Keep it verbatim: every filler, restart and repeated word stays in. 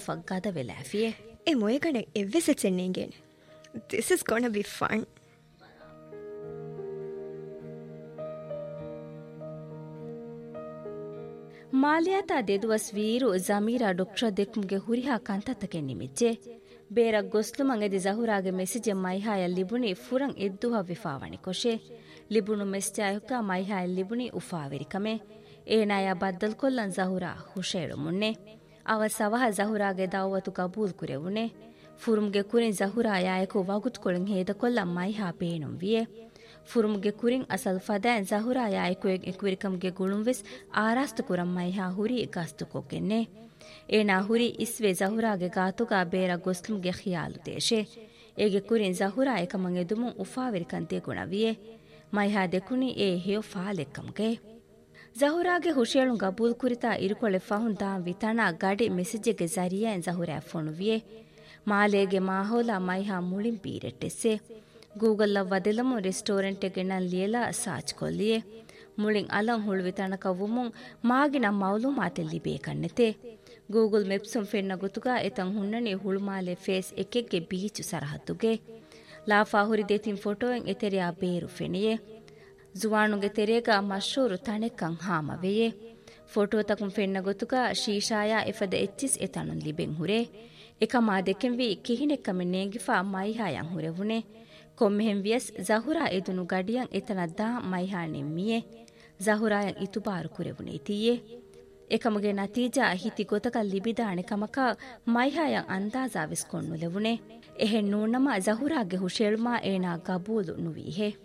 ಫಗ್ಗಾದ ವೆಲಾಫಿಯೆ A ಮೊಯಗಣೆ ಎವ್ವೆಸೆಚ್ಚೆನ್ನೇಂಗೇನೆ. This is gonna be fun. ಮಾಲಿಯಾತ ದೆದುವಸ್ Veeru ಜಮೀರಾ doctor ದೆಕ್ಕುಮ್ಗೆ ಹುರಿಹಾ ಕಂತತಕೆ ನಿಮಿಜ್ಜೆ ಬೇರ ಗೊಸ್ಲುಮಂಗೆದಿ ಜಹುರಾಗೆ message ಮೈಹಾಯ ಲಿಬುನಿ ಫುರಂ ಎದ್ದುಹ ವಿಫಾವಣಿ ಕೊಶೆ ಲಿಬುನು ಮೆಸ್ಜಾಯುಕ ಮೈಹಾಯ ಲಿಬುನಿ ಉಫಾವೆರಿಕಮೆ ಏನಾಯ ಬದ್ದಲ್ ಕೊಲ್ಲನ್ ಜಹುರಾ ಹುಷೇಳು ಮುನ್ನೆ ಅವ ಸವಹ ಜಹುರಾಗೆ ದಾವತು ಕಬೂಲ್ ಕುರೆವುನೆ ಫುರುಮ್ಗೆ ಕುರಿನ್ ಜಹುರಾ ಯಾಯಕು ವಗುತ್ ಕೊಳಿಂ ಹೇದ ಕೊಲ್ಲ ಮೈಹಾ ಪೇನುಂ ವಿಯೆ ಫುರುಮ್ಗೆ ಕುರಿನ್ ಅಸಲ್ ಫದಾನ್ ಜಹುರಾ ಯಾಯಕುಯೆಗ್ ಎಕ್ವಿರಿಕಮ್ಗೆ ಗುಳುಂವೆಸ್ ಆರಾಸ್ತು ಕುರಂ ಮೈಹಾ ಹುರಿ ಗಸ್ತು ಕೊಕೆನ್ನೆ ಏನಾ ಹುರಿ ಇಸ್ವೆ ಜಹುರಾಗೆ ಗಾತುಗಾ ಬೇರ ಗೊಸ್ಲುಮ್ಗೆ ಖಿಯಾಲು ದೇಶೆ ಏಗೆ ಕುರಿನ್ ಜಹುರಾ ಏಕಮಂ ಎದುಮುಂ ಉಫಾವೆರಿಕಂತೆ ಗುಣವಿಯೆ ಮೈಹಾ ದೆಕುನಿ ಏ ಹೇಯೋ ಫಾಲೆಕ್ಕಮ್ಗೆ ಜಹುರಾಗೆ ಹುಷೇಳುಂ ಗಬೂಲ್ ಕುರಿತಾ ಇರುಕೊಳೆ ಫಹುನ್ ದಾಂ ವಿತನಾ ಗಡಿ ಮೆಸೇಜ್ಗೆ ಜರಿಯಾನ್ ಜಹುರಾ ಫೊಣುವಿಯೆ ಮಾಲೇಗೆ ಮಾಹೋಲಾ ಮೈಹಾ ಮುಳಿಂ ಪೀರೆಟ್ಟೆಸ್ಸೆ ಗೂಗಲ್ ವದೆಲಮು ರೆಸ್ಟೋರೆಂಟ್ ಗೆ ನನ್ ಲಿಯಲ ಸಾಚ್ ಕೊಲ್ಲಿಯೆ ಮುಳಿಂ ಅಲಂ ಹುಳುವಿ ತನಕ ವುಮುಂ ಮಾಗಿನ ಮೌಲೂಮಾತೆ ಲಿಬೇಕನ್ನೆತೆ ಗೂಗಲ್ ಮೆಪ್ಸುಂ ಫೆನ್ನ ಗುತುಗ ಎತಂ ಹುನ್ನನಿ ಹುಳುಮಾಲೆ ಫೇಸ್ ಎಕೆಗ್ಗೆ ಬೀಚು ಸರಹದ್ದುಗೆ ಲಾಫಾ ಹುರಿ ದೇತಿನ್ ಫೋಟೋಯನ್ ಎತೆರಿಯಾ ಬೇರು ಫೆನಿಯೆ ಜುವಾನುಗೆ ತೆರೆಗ ಮಶೂರು ತಣೆಕ್ಕಂ ಹಾಮವೆಯೆ ಫೋಟೋ ತಕುಂ ಫೆನ್ನ ಗುತುಗ ಶೀಶಾಯಾ ಎಫದ ಎಚ್ಚಿಸ್ ಎತನುನ್ ಲಿಬೆಂ ಹುರೆ එකමා දෙකෙන් වී කිහිනෙක්කම නේගිෆා මයිහායන් හුරෙවුනේ කොම්මෙහෙන් වියස් ජහුරා එදුණු ගඩියන් එතනද්දා මයිහානෙන් මියේ ජහුරායන් ඉතුබාරු කුරෙවුනේ තියේ එකමගේ නතිජා හිති ගොතක ලිබිදාණෙ කමක මයිහායන් අන්දාසා විස් කොන්නු ලෙවුනේ එහෙන් නූනම ජහුරාගේ හුෂෙල්මා ඒනා ගබූලු නුවීහෙ